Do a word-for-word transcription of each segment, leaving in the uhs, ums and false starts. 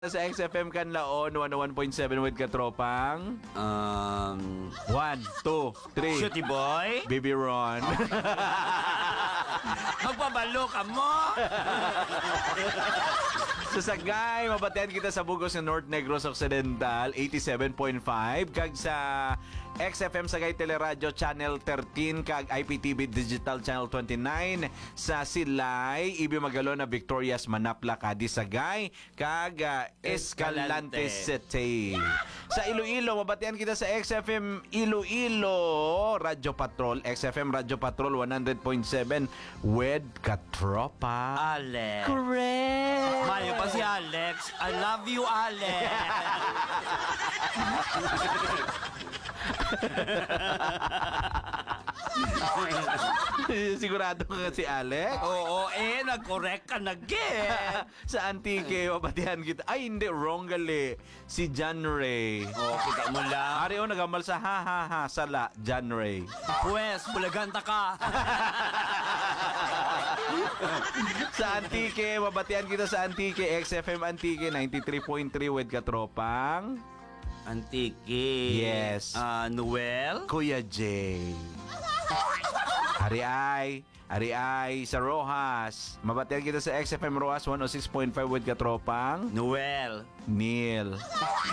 Sa X F M Canlaon, one oh one point seven with Katropang. Um, One, two, three. Shooty boy? Baby Ron. Magpabalo ka mo? Sa Sagay, mabatian kita sa Bugos ng North Negros Occidental, eighty-seven point five. Kag sa X F M Sagay Teleradyo Channel thirteen, kag I P T V Digital Channel twenty-nine. Sa Silay, Ibi Magalo na Victorias Manapla, Cadi Sagay, kag uh, Escalante City. Sa Iloilo, mabatian kita sa X F M Iloilo Radyo Patrol, X F M Radyo Patrol one hundred point seven with Katropa. Alex. Correct! Mayo pa si Alex. I love you, Alex. Sigurado ka si Alex? Oo, eh, nag-correct ka na again. Sa Antique, mabatihan kita. Ay, hindi, wrong gali. Si John Ray. Oo, kita mo lang. Ari o, nagamal sa ha ha ha sala, John Ray. Pwes, bulaganta ka. Sa Antique, mabatihan kita sa Antique, X F M Antique, ninety-three point three with Katropang. Antique. Yes. Ah, Noel. Kuya Jay. Ari ay, Ari ay, sa Rojas. Mabatihan kita sa X F M Rojas, one oh six point five with Katropang. Noel. Neil.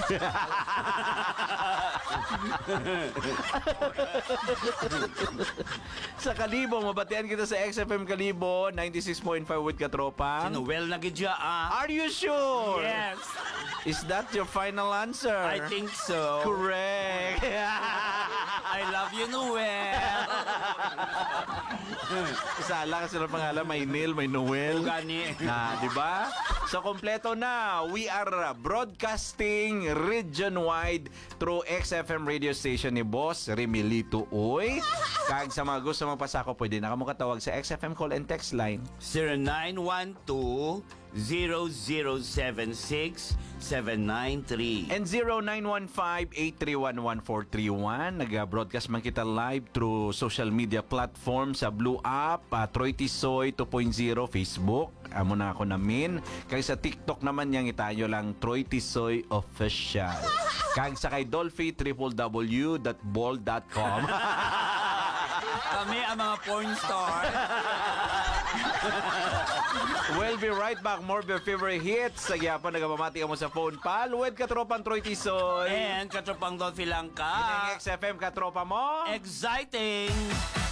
Sa Kalibo, mabatian kita sa X F M Kalibo, ninety-six point five with Si Katropang. Noel na gidya, ah. Are you sure? Yes. Is that your final answer? I think so. Correct. I love you, Noel. Sala kasi ng pangalan, may Neil, may Noel. Gani. Na, di ba? So, kompleto na. We are broadcasting region-wide through X F M radio station ni Boss Remilito Uy. Kag sa mga gusto magpasako, pwede na kamo katawag sa X F M call and text line. zero nine one two, zero zero seven six, seven nine three. And zero nine one five, eight three one, one four three one. Nag-broadcast man kita live through social media platform sa Blue App, uh, Troy Tisoy two point oh, Facebook. Amo na ako namin. Kag sa TikTok naman yang itayo lang Troy Tisoy Official. Kag sa kay Dolphy, w w w dot ball dot com. Kami ang mga porn star. We'll be right back. More of your favorite hits. Sa gyapon, nagpamati ka mo sa phone pal. With Katropang Troy Tisoy. And katropang Dolphy lang Ang ka. X F M Katropa mo. Exciting!